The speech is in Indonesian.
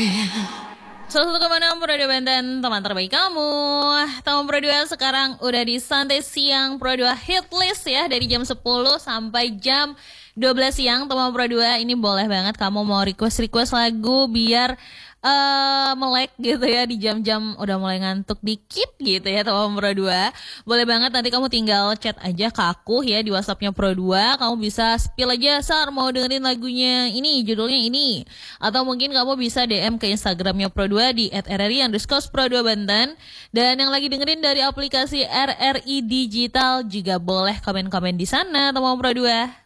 101,6 Pro 2 Banten, teman terbaik kamu. Teman Pro 2 sekarang udah di Santai Siang Pro 2 Hit List ya. Dari jam 10 sampai jam 12 siang. Teman Pro 2 ini boleh banget kamu mau request lagu biar melek gitu ya di jam-jam udah mulai ngantuk dikit gitu ya teman Pro 2. Boleh banget nanti kamu tinggal chat aja ke aku ya di WhatsAppnya Pro 2. Kamu bisa spill aja, Sar mau dengerin lagunya ini, judulnya ini. Atau mungkin kamu bisa DM ke Instagramnya Pro 2 di @rri_pro2banten. Dan yang lagi dengerin dari aplikasi RRI Digital juga boleh komen-komen di sana teman Pro 2.